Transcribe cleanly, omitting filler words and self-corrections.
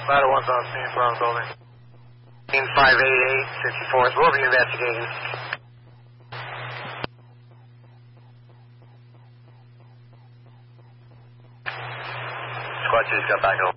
Ladder 1's on scene, Browns building. Scene 588, 64th. We'll be investigating. Squad 2's got back over.